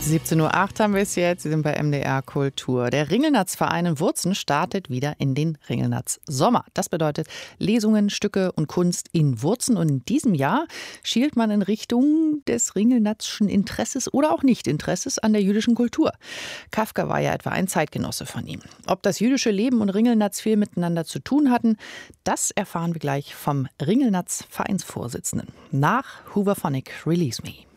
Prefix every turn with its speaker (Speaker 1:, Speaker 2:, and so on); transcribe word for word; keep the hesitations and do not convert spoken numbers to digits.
Speaker 1: siebzehn Uhr acht haben wir es jetzt. Sie sind bei M D R Kultur. Der Ringelnatz-Verein in Wurzen startet wieder in den Ringelnatz-Sommer. Das bedeutet Lesungen, Stücke und Kunst in Wurzen. Und in diesem Jahr schielt man in Richtung des Ringelnatzschen Interesses oder auch Nicht-Interesses an der jüdischen Kultur. Kafka war ja etwa ein Zeitgenosse von ihm. Ob das jüdische Leben und Ringelnatz viel miteinander zu tun hatten, das erfahren wir gleich vom Ringelnatz-Vereinsvorsitzenden. Nach Hooverphonic Release Me.